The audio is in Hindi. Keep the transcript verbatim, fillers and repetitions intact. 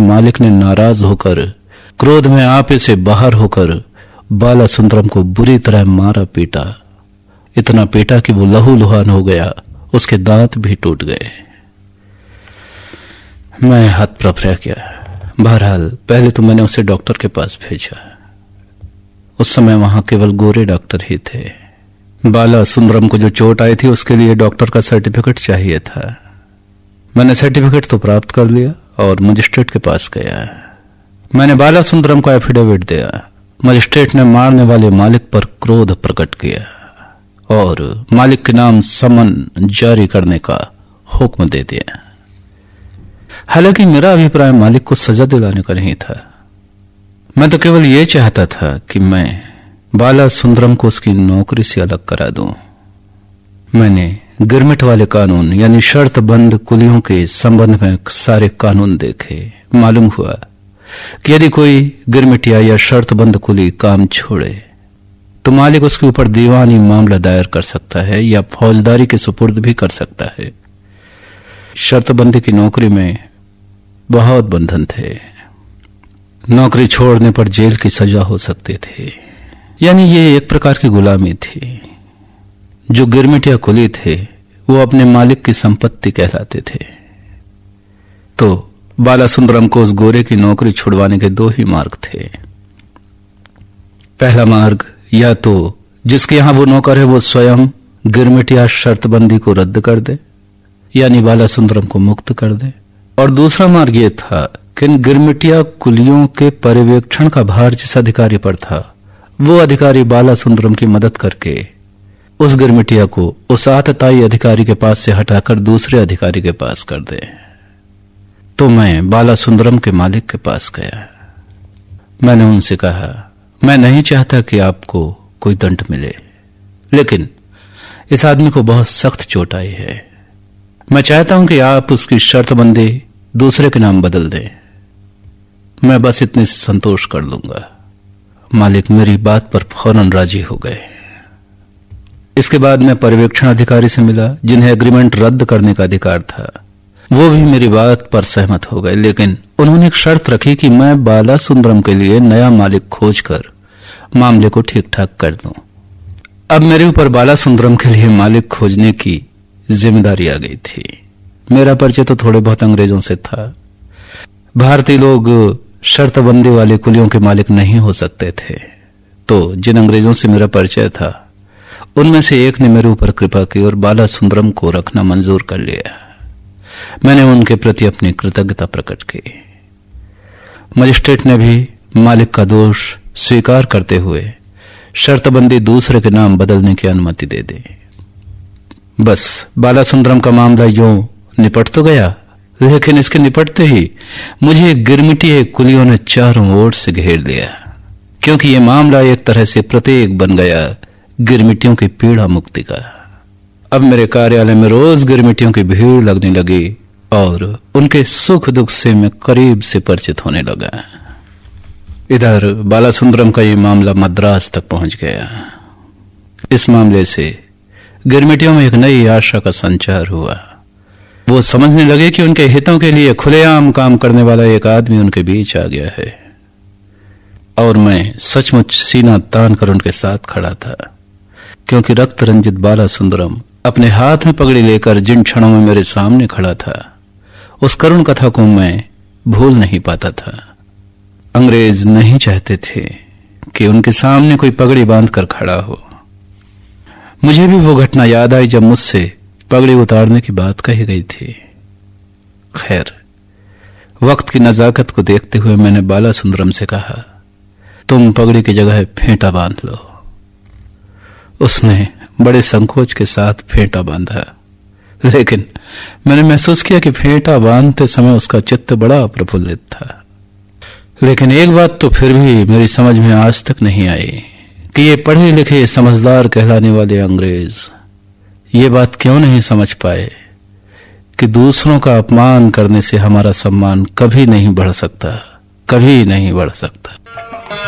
मालिक ने नाराज होकर क्रोध में आपे से बाहर होकर बालासुंदरम को बुरी तरह मारा पीटा। इतना पीटा कि वो लहूलुहान हो गया, उसके दांत भी टूट गए। मैं हतप्रभ रह गया। बहरहाल पहले तो मैंने उसे डॉक्टर के पास भेजा। उस समय वहां केवल गोरे डॉक्टर ही थे। बालासुंदरम को जो चोट आई थी उसके लिए डॉक्टर का सर्टिफिकेट चाहिए था। मैंने सर्टिफिकेट तो प्राप्त कर लिया और मजिस्ट्रेट के पास गया। मैंने बालासुंदरम को एफिडेविट दिया। मजिस्ट्रेट ने मारने वाले मालिक पर क्रोध प्रकट किया और मालिक के नाम समन जारी करने का हुक्म दे दिया। हालांकि मेरा अभिप्राय मालिक को सजा दिलाने का नहीं था। मैं तो केवल यह चाहता था कि मैं बालासुंदरम को उसकी नौकरी से अलग करा दूं। मैंने गिरमिट वाले कानून यानी शर्त बंद कुलियों के संबंध में सारे कानून देखे। मालूम हुआ कि यदि कोई गिरमिटिया या शर्त बंद कुली काम छोड़े तो मालिक उसके ऊपर दीवानी मामला दायर कर सकता है या फौजदारी के सुपुर्द भी कर सकता है। शर्तबंदी की नौकरी में बहुत बंधन थे। नौकरी छोड़ने पर जेल की सजा हो सकती थी, यानी ये एक प्रकार की गुलामी थी। जो गिरमिटिया कुली थे वो अपने मालिक की संपत्ति कहलाते थे। तो बालासुंदरम को उस गोरे की नौकरी छुड़वाने के दो ही मार्ग थे। पहला मार्ग, या तो जिसके यहां वो नौकर है वो स्वयं गिरमिटिया शर्तबंदी को रद्द कर दे, यानी बालासुंदरम को मुक्त कर दे, और दूसरा मार्ग ये था कि इन गिरमिटिया कुलियों के पर्यवेक्षण का भार जिस अधिकारी पर था वो अधिकारी बालासुंदरम की मदद करके उस गिरमिटिया को उस आतताई अधिकारी के पास से हटाकर दूसरे अधिकारी के पास कर दे। तो मैं बालासुंदरम के मालिक के पास गया। मैंने उनसे कहा, मैं नहीं चाहता कि आपको कोई दंड मिले, लेकिन इस आदमी को बहुत सख्त चोट आई है। मैं चाहता हूं कि आप उसकी शर्तबंदी दूसरे के नाम बदल दें। मैं बस इतने से संतोष कर लूंगा। मालिक मेरी बात पर फौरन राजी हो गए। इसके बाद मैं पर्यवेक्षण अधिकारी से मिला जिन्हें एग्रीमेंट रद्द करने का अधिकार था। वो भी मेरी बात पर सहमत हो गए, लेकिन उन्होंने एक शर्त रखी कि मैं बालासुंदरम के लिए नया मालिक खोजकर मामले को ठीक ठाक कर दूं। अब मेरे ऊपर बालासुंदरम के लिए मालिक खोजने की जिम्मेदारी आ गई थी। मेरा परिचय तो थोड़े बहुत अंग्रेजों से था। भारतीय लोग शर्तबंदी वाले कुलियों के मालिक नहीं हो सकते थे, तो जिन अंग्रेजों से मेरा परिचय था उनमें से एक ने मेरे ऊपर कृपा की और बालासुंदरम को रखना मंजूर कर लिया। मैंने उनके प्रति अपनी कृतज्ञता प्रकट की। मजिस्ट्रेट ने भी मालिक का दोष स्वीकार करते हुए शर्तबंदी दूसरे के नाम बदलने की अनुमति दे दी। बस बालासुंदरम का मामला यूं निपट तो गया, लेकिन इसके निपटते ही मुझे गिरमिटिया कुलियों ने चारों ओर से घेर लिया, क्योंकि यह मामला एक तरह से प्रतीक बन गया गिरमिटियों की पीड़ा मुक्ति का। अब मेरे कार्यालय में रोज गिरमिटियों की भीड़ लगने लगी और उनके सुख दुख से मैं करीब से परिचित होने लगा। इधर बालासुंदरम का ये मामला मद्रास तक पहुंच गया। इस मामले से गिरमिटियों में एक नई आशा का संचार हुआ। वो समझने लगे कि उनके हितों के लिए खुलेआम काम करने वाला एक आदमी उनके बीच आ गया है, और मैं सचमुच सीना तान कर उनके साथ खड़ा था, क्योंकि रक्त रंजित बालासुंदरम अपने हाथ में पगड़ी लेकर जिन क्षणों में मेरे सामने खड़ा था उस करुण कथा को मैं भूल नहीं पाता था। अंग्रेज नहीं चाहते थे कि उनके सामने कोई पगड़ी बांधकर खड़ा हो। मुझे भी वो घटना याद आई जब मुझसे पगड़ी उतारने की बात कही गई थी। खैर, वक्त की नजाकत को देखते हुए मैंने बालासुंदरम से कहा, तुम पगड़ी की जगह फेंटा बांध लो। उसने बड़े संकोच के साथ फेंटा बांधा, लेकिन मैंने महसूस किया कि फेंटा बांधते समय उसका चित्त बड़ा प्रफुल्लित था। लेकिन एक बात तो फिर भी मेरी समझ में आज तक नहीं आई कि ये पढ़े लिखे समझदार कहलाने वाले अंग्रेज ये बात क्यों नहीं समझ पाए कि दूसरों का अपमान करने से हमारा सम्मान कभी नहीं बढ़ सकता, कभी नहीं बढ़ सकता।